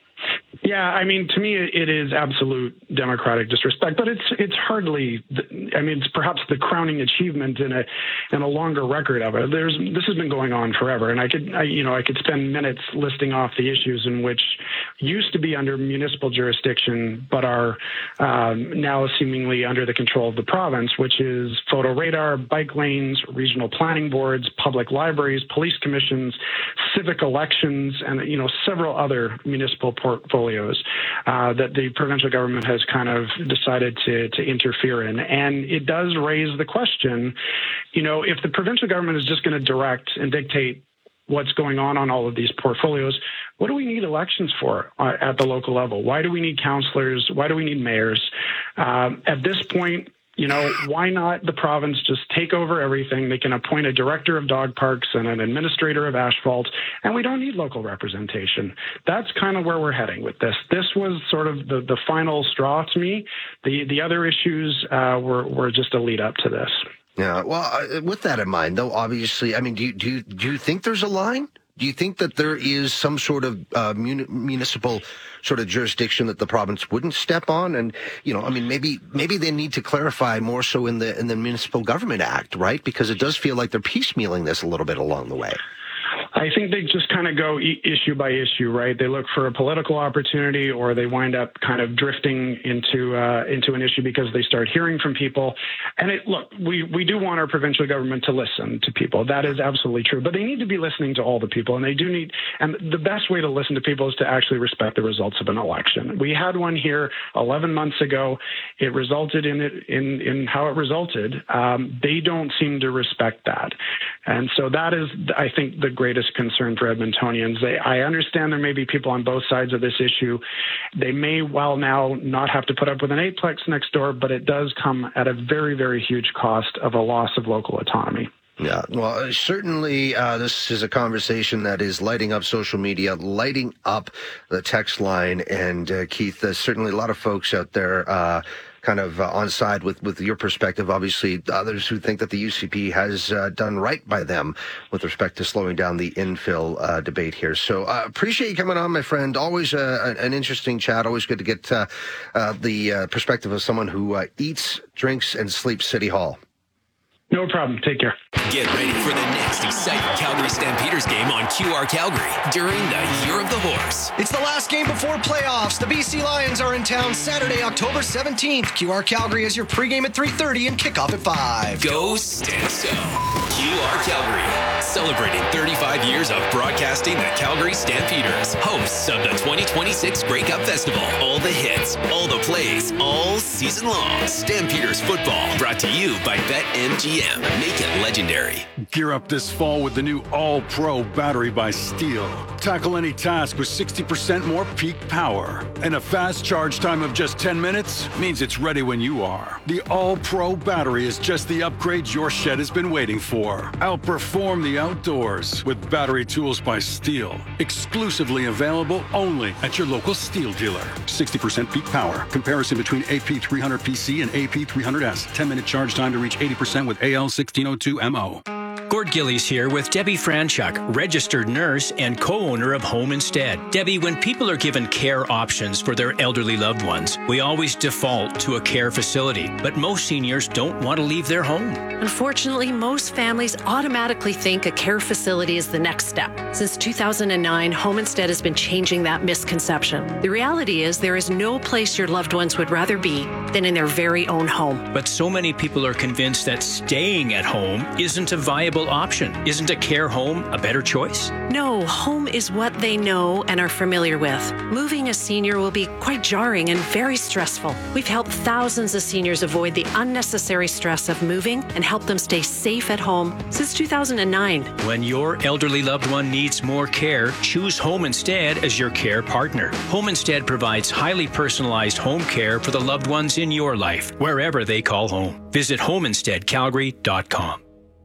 Yeah, I mean, to me, it is absolute democratic disrespect, but it's it's hardly. I mean, it's perhaps the crowning achievement in a in a longer record of it. There's this has been going on forever, and I could, I, you know, I could spend minutes listing off the issues in which used to be under municipal jurisdiction, but are um, now seemingly under the control of the province, which is photo radar, bike lanes, regional planning boards, public libraries, police commissions, civic elections, and you know several other municipal portfolios. Uh, that the provincial government has kind of decided to, to interfere in. And it does raise the question, you know, if the provincial government is just going to direct and dictate what's going on on all of these portfolios, what do we need elections for uh, at the local level? Why do we need councillors? Why do we need mayors? Um, at this point, you know, why not the province just take over everything? They can appoint a director of dog parks and an administrator of asphalt, and we don't need local representation. That's kind of where we're heading with this. This was sort of the, the final straw to me. The the other issues uh, were, were just a lead up to this. Yeah, well, uh, with that in mind, though, obviously, I mean, do you, do you, do you think there's a line? Do you think that there is some sort of uh, muni- municipal sort of jurisdiction that the province wouldn't step on? And, you know, I mean, maybe maybe they need to clarify more so in the in the Municipal Government Act, right? Because it does feel like they're piecemealing this a little bit along the way. I think they just kind of go e- issue by issue, right? They look for a political opportunity, or they wind up kind of drifting into uh, into an issue because they start hearing from people. And it, look, we, we do want our provincial government to listen to people. That is absolutely true. But they need to be listening to all the people, and they do need. And the best way to listen to people is to actually respect the results of an election. We had one here eleven months ago. It resulted in it in in how it resulted. Um, they don't seem to respect that, and so that is, I think, the greatest concern for Edmontonians. They, I understand there may be people on both sides of this issue. They may well now not have to put up with an eightplex next door, but it does come at a very, very huge cost of a loss of local autonomy. Yeah, well, certainly uh, this is a conversation that is lighting up social media, lighting up the text line. And uh, Keith, there's certainly a lot of folks out there uh, kind of uh, on side with, with your perspective. Obviously, others who think that the U C P has uh, done right by them with respect to slowing down the infill uh, debate here. So I uh, appreciate you coming on, my friend. Always uh, an interesting chat. Always good to get uh, uh, the uh, perspective of someone who uh, eats, drinks, and sleeps City Hall. No problem. Take care. Get ready for the next exciting Calgary Stampeders game on Q R Calgary during the Year of the Horse. It's the last game before playoffs. The B C Lions are in town Saturday, October seventeenth. Q R Calgary is your pregame at three thirty and kickoff at five. Go Stanso. Q R Calgary, celebrating thirty-five years of broadcasting the Calgary Stampeders, hosts of the twenty twenty-six Grey Cup Festival. All the hits, all the plays, all season long. Stampeders football, brought to you by BetMGM. Make it legendary. Gear up this fall with the new All-Pro battery by Steel. Tackle any task with sixty percent more peak power. And a fast charge time of just ten minutes means it's ready when you are. The All-Pro battery is just the upgrade your shed has been waiting for. Outperform the outdoors with battery tools by Steel. Exclusively available only at your local Steel dealer. sixty percent peak power. Comparison between A P three hundred P C and A P three hundred S. ten minute charge time to reach eighty percent with A L sixteen oh two M O. Gord Gillies here with Debbie Franchuk, registered nurse and co-owner of Home Instead. Debbie, when people are given care options for their elderly loved ones, we always default to a care facility, but most seniors don't want to leave their home. Unfortunately, most families automatically think a care facility is the next step. Since two thousand nine, Home Instead has been changing that misconception. The reality is there is no place your loved ones would rather be than in their very own home. But so many people are convinced that staying at home isn't a viable affordable option. Isn't a care home a better choice? No, home is what they know and are familiar with. Moving a senior will be quite jarring and very stressful. We've helped thousands of seniors avoid the unnecessary stress of moving and help them stay safe at home since two thousand nine. When your elderly loved one needs more care, choose Home Instead as your care partner. Home Instead provides highly personalized home care for the loved ones in your life, wherever they call home. Visit home instead calgary dot com.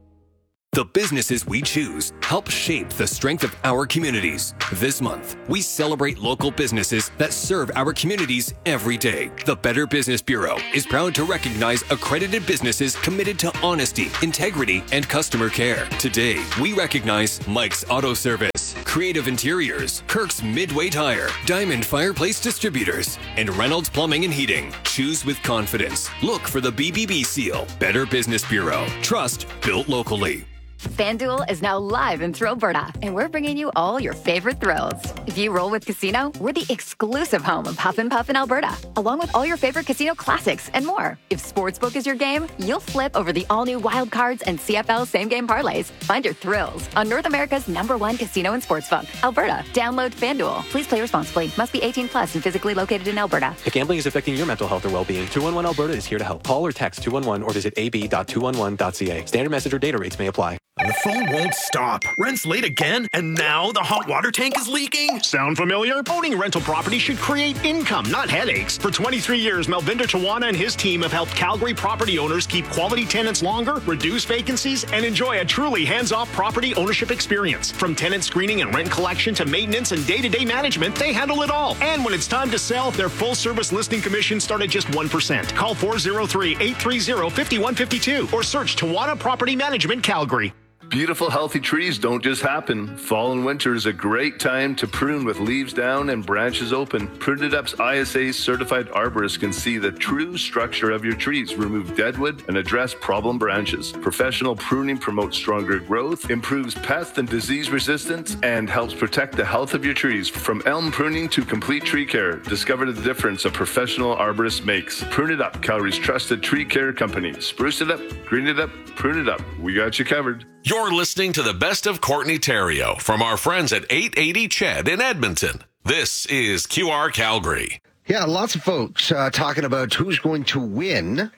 The businesses we choose help shape the strength of our communities. This month, we celebrate local businesses that serve our communities every day. The Better Business Bureau is proud to recognize accredited businesses committed to honesty, integrity, and customer care. Today, we recognize Mike's Auto Service, Creative Interiors, Kirk's Midway Tire, Diamond Fireplace Distributors, and Reynolds Plumbing and Heating. Choose with confidence. Look for the B B B seal. Better Business Bureau. Trust built locally. FanDuel is now live in Thrillberta, and we're bringing you all your favorite thrills. If you roll with Casino, we're the exclusive home of Huff and Puff in Alberta, along with all your favorite casino classics and more. If Sportsbook is your game, you'll flip over the all-new Wild Cards and C F L same-game parlays. Find your thrills on North America's number one casino and sportsbook, Alberta. Download FanDuel. Please play responsibly. Must be eighteen plus and physically located in Alberta. If gambling is affecting your mental health or well-being, two one one Alberta is here to help. Call or text two one one or visit a b dot two one one dot c a. Standard message or data rates may apply. The phone won't stop. Rent's late again, and now the hot water tank is leaking. Sound familiar? Owning rental property should create income, not headaches. For twenty-three years, Melvinder Tawana and his team have helped Calgary property owners keep quality tenants longer, reduce vacancies, and enjoy a truly hands-off property ownership experience. From tenant screening and rent collection to maintenance and day-to-day management, they handle it all. And when it's time to sell, their full-service listing commission start at just one percent. Call four oh three, eight three oh, five one five two or search Tawana Property Management Calgary. Beautiful, healthy trees don't just happen. Fall and winter is a great time to prune with leaves down and branches open. Prune It Up's I S A certified arborists can see the true structure of your trees, remove deadwood, and address problem branches. Professional pruning promotes stronger growth, improves pest and disease resistance, and helps protect the health of your trees. From elm pruning to complete tree care, discover the difference a professional arborist makes. Prune It Up, Calgary's trusted tree care company. Spruce it up, green it up, prune it up. We got you covered. You're listening to the best of Courtney Theriault from our friends at eight eighty C H E D in Edmonton. This is Q R Calgary. Yeah, lots of folks uh, talking about who's going to win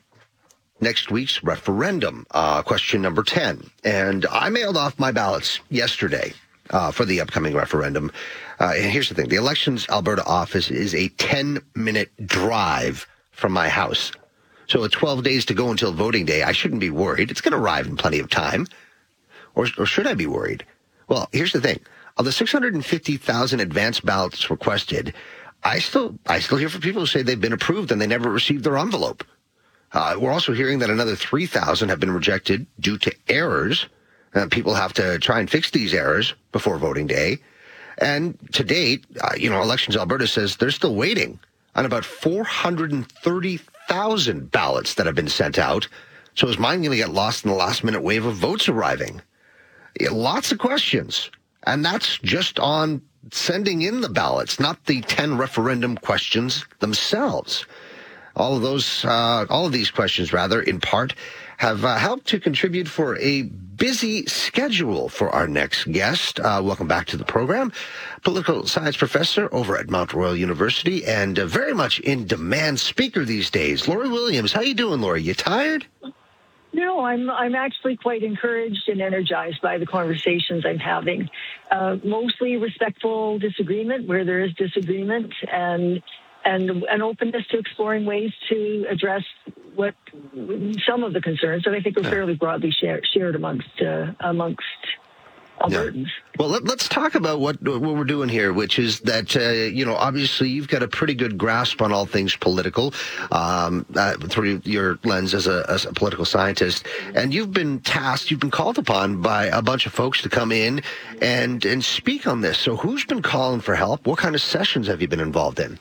next week's referendum, uh, question number ten. And I mailed off my ballots yesterday uh, for the upcoming referendum. Uh, and here's the thing. The Elections Alberta office is a ten-minute drive from my house. So at twelve days to go until voting day, I shouldn't be worried. It's going to arrive in plenty of time. Or, or should I be worried? Well, here's the thing. Of the six hundred fifty thousand advance ballots requested, I still I still hear from people who say they've been approved and they never received their envelope. Uh, we're also hearing that another three thousand have been rejected due to errors. Uh, people have to try and fix these errors before voting day. And to date, uh, you know, Elections Alberta says they're still waiting on about four hundred thirty thousand ballots that have been sent out. So is mine going to get lost in the last-minute wave of votes arriving? Yeah, lots of questions. And that's just on sending in the ballots, not the ten referendum questions themselves. All of those, uh, all of these questions, rather, in part, have uh, helped to contribute for a busy schedule for our next guest. Uh, welcome back to the program. Political science professor over at Mount Royal University and a very much in demand speaker these days. Lori Williams, how you doing, Lori? You tired? No, I'm I'm actually quite encouraged and energized by the conversations I'm having. Uh, mostly respectful disagreement where there is disagreement, and and an openness to exploring ways to address what some of the concerns that I think are fairly broadly shared, shared amongst uh, amongst Albertans. Yeah. Well, let, let's talk about what what we're doing here, which is that, uh, you know, obviously you've got a pretty good grasp on all things political um, uh, through your lens as a, as a political scientist. And you've been tasked, you've been called upon by a bunch of folks to come in and, and speak on this. So who's been calling for help? What kind of sessions have you been involved in?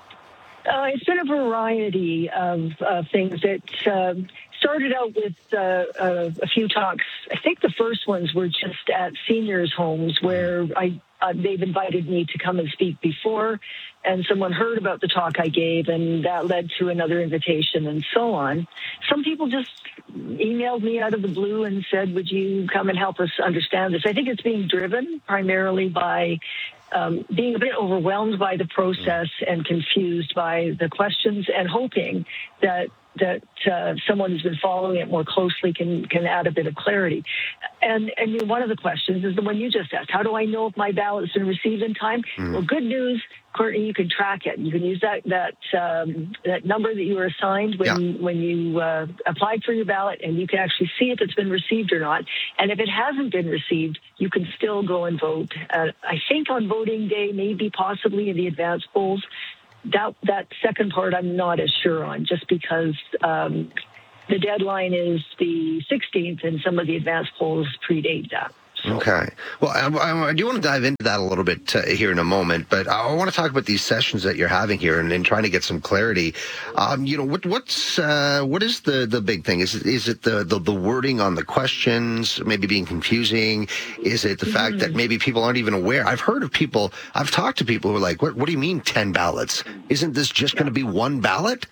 Uh, it's been a variety of uh, things that uh, started out with uh, uh, a few talks. I think the first ones were just at seniors' homes where I, uh, they've invited me to come and speak before, and someone heard about the talk I gave, and that led to another invitation and so on. Some people just emailed me out of the blue and said, would you come and help us understand this? I think it's being driven primarily by um, being a bit overwhelmed by the process and confused by the questions, and hoping that that uh, someone who's been following it more closely can can add a bit of clarity. And and you know, one of the questions is the one you just asked. How do I know if my ballot's been received in time? Mm. Well, good news, Courtney, you can track it. You can use that that um, that number that you were assigned when yeah. when you uh, applied for your ballot, and you can actually see if it's been received or not. And if it hasn't been received, you can still go and vote. Uh, I think on voting day, maybe possibly in the advance polls. That that second part I'm not as sure on, just because um, the deadline is the sixteenth, and some of the advance polls predate that. So. Okay. Well, I, I do want to dive into that a little bit uh, here in a moment, but I want to talk about these sessions that you're having here and, and trying to get some clarity. Um, you know, what what's uh, what is the, the big thing? Is it, is it the, the, the wording on the questions maybe being confusing? Is it the mm-hmm. fact that maybe people aren't even aware? I've heard of people, I've talked to people who are like, what, what do you mean ten ballots? Isn't this just yeah. going to be one ballot?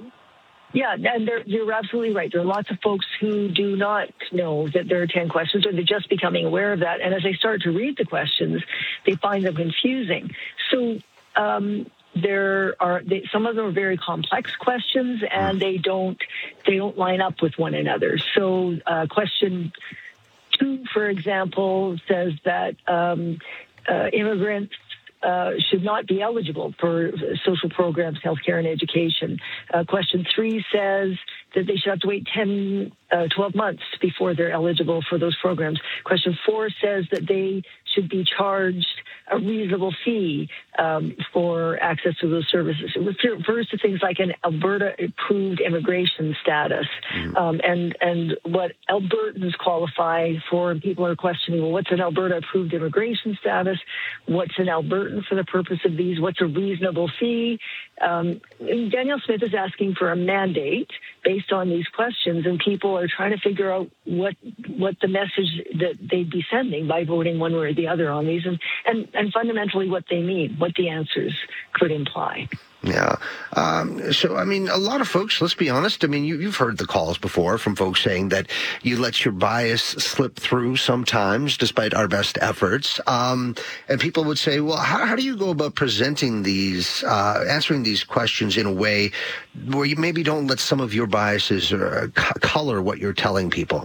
Yeah, and you're absolutely right. There are lots of folks who do not know that there are ten questions, or they're just becoming aware of that. And as they start to read the questions, they find them confusing. So um, there are they, some of them are very complex questions, and they don't they don't line up with one another. So uh, question two, for example, says that um, uh, immigrants Uh, should not be eligible for social programs, healthcare, and education. Uh, question three says that they should have to wait ten, uh, twelve months before they're eligible for those programs. Question four says that they should be charged a reasonable fee um, for access to those services. It refers to things like an Alberta-approved immigration status. Mm. Um, and, and what Albertans qualify for, and people are questioning, well, what's an Alberta-approved immigration status? What's an Albertan for the purpose of these? What's a reasonable fee? Um, Danielle Smith is asking for a mandate based on these questions, and people are trying to figure out what what the message that they'd be sending by voting one way or the other on these, and, and, and fundamentally what they mean, what the answers could imply. Yeah. Um, so, I mean, a lot of folks, let's be honest, I mean, you, you've heard the calls before from folks saying that you let your bias slip through sometimes, despite our best efforts. Um, and people would say, well, how, how do you go about presenting these, uh, answering these questions in a way where you maybe don't let some of your biases uh, c- color what you're telling people?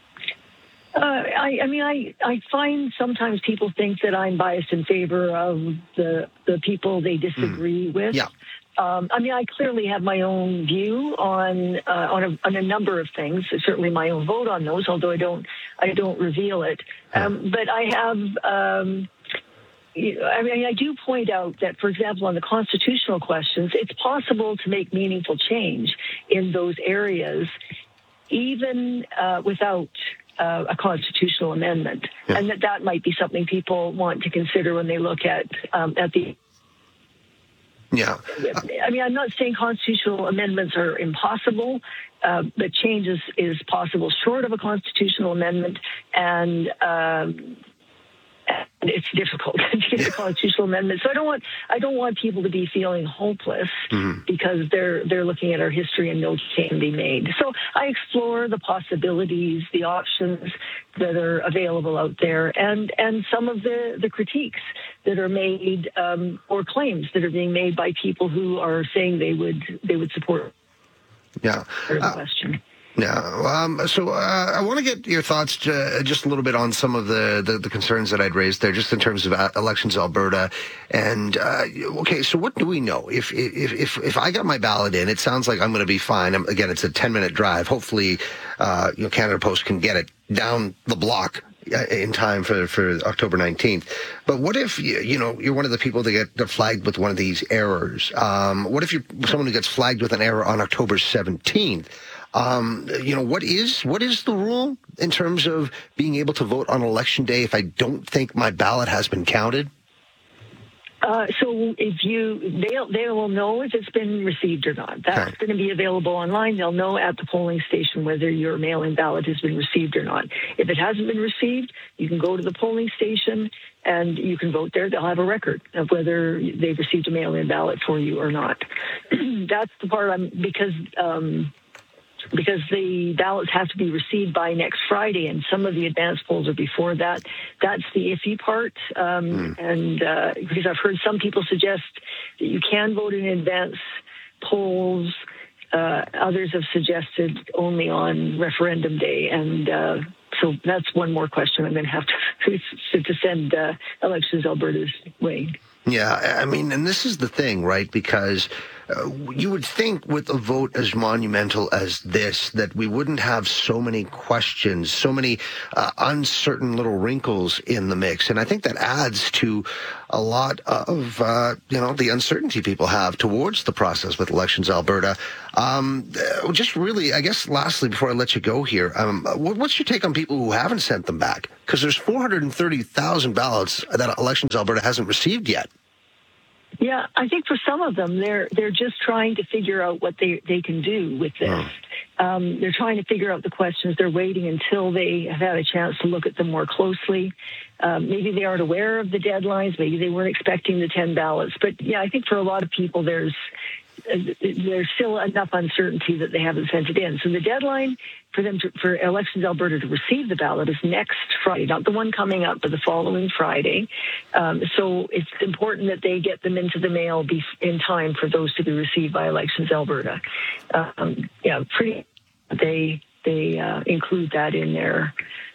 Uh, I, I mean, I, I find sometimes people think that I'm biased in favor of the the people they disagree mm. with. Yeah. Um, I mean, I clearly have my own view on uh, on, a, on a number of things. Certainly, my own vote on those, although I don't I don't reveal it. Um, but I have. Um, I mean, I do point out that, for example, on the constitutional questions, it's possible to make meaningful change in those areas, even uh, without Uh, a constitutional amendment, yeah. and that that might be something people want to consider when they look at um, at the. Yeah, I mean, I'm not saying constitutional amendments are impossible, uh, but change is, is possible short of a constitutional amendment, and. Um, And it's difficult to get a constitutional amendment. So I don't want I don't want people to be feeling hopeless mm-hmm. because they're they're looking at our history and no change can be made. So I explore the possibilities, the options that are available out there, and and some of the, the critiques that are made um, or claims that are being made by people who are saying they would they would support. Yeah. The uh, question. Yeah. Um, so uh, I want to get your thoughts to, uh, just a little bit on some of the, the, the concerns that I'd raised there, just in terms of uh, elections Alberta. And uh, okay, so what do we know? If if if if I got my ballot in, it sounds like I'm going to be fine. I'm, again, it's a ten minute drive. Hopefully, uh, you know, Canada Post can get it down the block in time for, for October nineteenth. But what if, you, you know, you're one of the people that get flagged with one of these errors? Um, what if you're someone who gets flagged with an error on October seventeenth? Um, you know, what is what is the rule in terms of being able to vote on election day if I don't think my ballot has been counted? Uh, so if you, they'll, they will know if it's been received or not. That's okay. going to be available online. They'll know at the polling station whether your mail-in ballot has been received or not. If it hasn't been received, you can go to the polling station and you can vote there. They'll have a record of whether they've received a mail-in ballot for you or not. That's the part I'm, because, um, because the ballots have to be received by next Friday, and some of the advance polls are before that. That's the iffy part. Um, mm. And uh, because I've heard some people suggest that you can vote in advance polls. Uh, others have suggested only on referendum day. And uh, so that's one more question I'm going to have to, to send uh, Elections Alberta's way. Yeah, I mean, and this is the thing, right? Because uh, you would think with a vote as monumental as this that we wouldn't have so many questions, so many uh, uncertain little wrinkles in the mix. And I think that adds to a lot of, uh, you know, the uncertainty people have towards the process with Elections Alberta. Um, just really, I guess, lastly, before I let you go here, um, what's your take on people who haven't sent them back? Because there's four hundred thirty thousand ballots that Elections Alberta hasn't received yet. Yeah, I think for some of them, they're they're just trying to figure out what they, they can do with this. Oh. Um, they're trying to figure out the questions. They're waiting until they have had a chance to look at them more closely. Um, maybe they aren't aware of the deadlines. Maybe they weren't expecting the ten ballots. But, yeah, I think for a lot of people, there's there's still enough uncertainty that they haven't sent it in. So the deadline for them to, for Elections Alberta to receive the ballot is next Friday, not the one coming up, but the following Friday. Um, so it's important that they get them into the mail be, in time for those to be received by Elections Alberta. Um, yeah, pretty. They they uh, include that in their.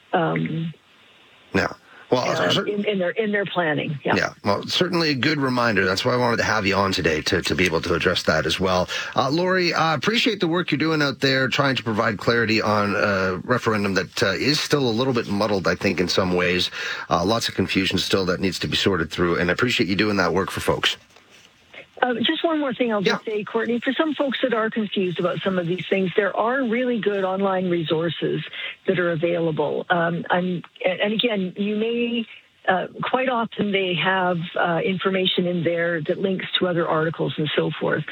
Um, no. Well, uh, in, in their in their planning, yeah. Yeah, well, certainly a good reminder. That's why I wanted to have you on today to, to be able to address that as well. Uh, Lori, I uh, appreciate the work you're doing out there, trying to provide clarity on a referendum that uh, is still a little bit muddled, I think, in some ways. Uh, lots of confusion still that needs to be sorted through, and I appreciate you doing that work for folks. Uh, just one more thing I'll just yeah. say, Courtney. For some folks that are confused about some of these things, there are really good online resources that are available. Um, and, and again, you may, uh, quite often they have uh, information in there that links to other articles and so forth.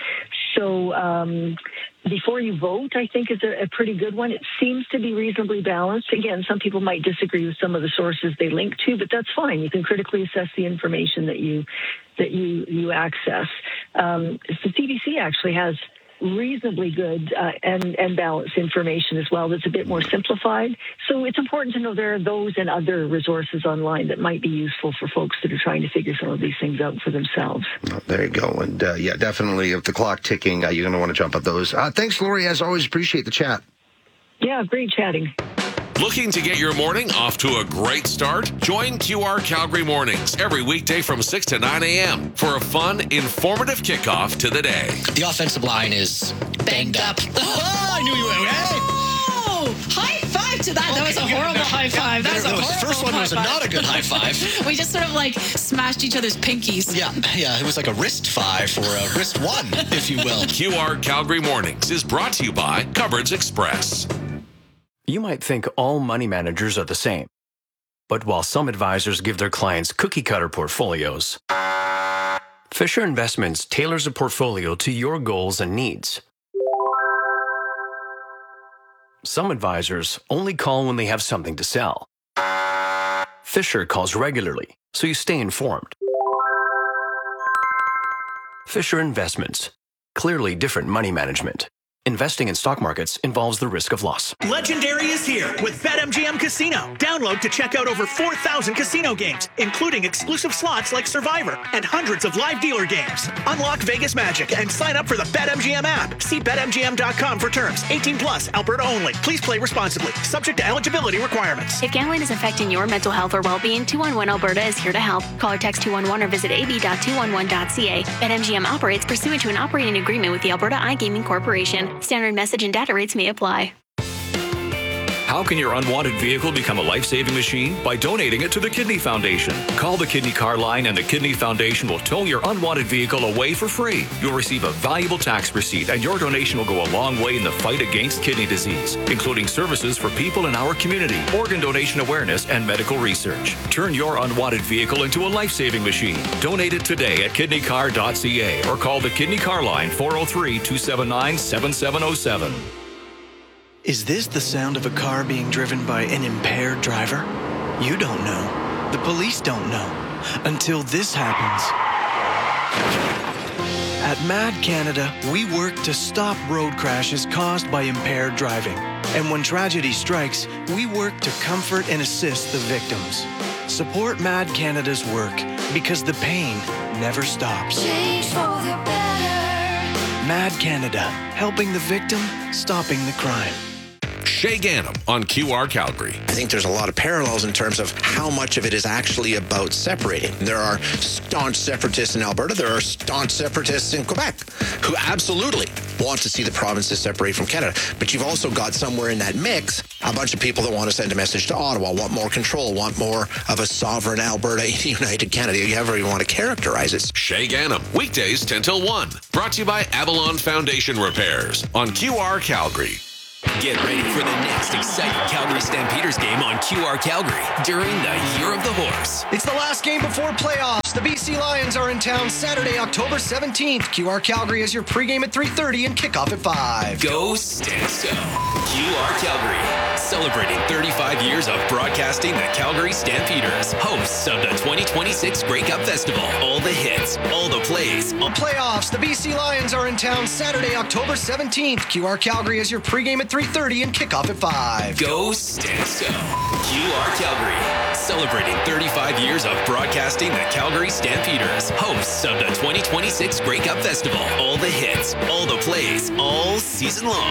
So um, Before You Vote, I think, is a, a pretty good one. It seems to be reasonably balanced. Again, some people might disagree with some of the sources they link to, but that's fine. You can critically assess the information that you that you you access. Um, the C B C actually has reasonably good uh, and, and balanced information as well that's a bit more simplified. So it's important to know there are those and other resources online that might be useful for folks that are trying to figure some of these things out for themselves. Oh, there you go. And uh, yeah, definitely, if the clock ticking, uh, you're going to want to jump at those. Uh, thanks, Lori. As always, appreciate the chat. Yeah, great chatting. Looking to get your morning off to a great start? Join Q R Calgary Mornings every weekday from six to nine a.m. for a fun, informative kickoff to the day. The offensive line is banged up. Oh, I knew you were. Hey! Oh, high five to that. Okay, that was a horrible no, high five. That was a horrible The first one was not a good high five. We just sort of like smashed each other's pinkies. Yeah, yeah. It was like a wrist five or a wrist one, if you will. Q R Calgary Mornings is brought to you by Cupboards Express. You might think all money managers are the same. But while some advisors give their clients cookie-cutter portfolios, Fisher Investments tailors a portfolio to your goals and needs. Some advisors only call when they have something to sell. Fisher calls regularly, so you stay informed. Fisher Investments. Clearly different money management. Investing in stock markets involves the risk of loss. Legendary is here with BetMGM Casino. Download to check out over four thousand casino games, including exclusive slots like Survivor and hundreds of live dealer games. Unlock Vegas magic and sign up for the BetMGM app. See Bet M G M dot com for terms. eighteen plus, Alberta only. Please play responsibly. Subject to eligibility requirements. If gambling is affecting your mental health or well-being, two one one Alberta is here to help. Call or text two one one or visit a b dot two one one dot c a. BetMGM operates pursuant to an operating agreement with the Alberta iGaming Corporation. Standard message and data rates may apply. How can your unwanted vehicle become a life-saving machine? By donating it to the Kidney Foundation. Call the Kidney Car Line and the Kidney Foundation will tow your unwanted vehicle away for free. You'll receive a valuable tax receipt and your donation will go a long way in the fight against kidney disease, including services for people in our community, organ donation awareness, and medical research. Turn your unwanted vehicle into a life-saving machine. Donate it today at kidney car dot c a or call the Kidney Car Line four oh three, two seven nine, seven seven oh seven. Is this the sound of a car being driven by an impaired driver? You don't know. The police don't know. Until this happens. At Mad Canada, we work to stop road crashes caused by impaired driving. And when tragedy strikes, we work to comfort and assist the victims. Support Mad Canada's work because the pain never stops. Change for the better. Mad Canada, helping the victim, stopping the crime. Shay Ganem on Q R Calgary. I think there's a lot of parallels in terms of how much of it is actually about separating. There are staunch separatists in Alberta. There are staunch separatists in Quebec who absolutely want to see the provinces separate from Canada. But you've also got somewhere in that mix a bunch of people that want to send a message to Ottawa, want more control, want more of a sovereign Alberta in United Canada. You however you want to characterize it. Shay Ganem, weekdays ten till one. Brought to you by Avalon Foundation Repairs on Q R Calgary. Get ready for the next exciting Calgary Stampeders game on Q R Calgary during the Year of the Horse. It's the last game before playoffs. The B C Lions are in town Saturday, October seventeenth. Q R Calgary is your pregame at three thirty and kickoff at five. Go Stanso. Q R Calgary, celebrating thirty-five years of broadcasting the Calgary Stampeders, hosts of the twenty twenty-six Grey Cup Festival. All the hits, all the plays. All playoffs. The B C Lions are in town Saturday, October seventeenth. Q R Calgary is your pregame at three thirty and kickoff at five. Go Stanso. Q R Calgary, celebrating thirty-five years of broadcasting the Calgary Stampeders, hosts of the twenty twenty-six Grey Cup Festival. All the hits, all the plays, all season long.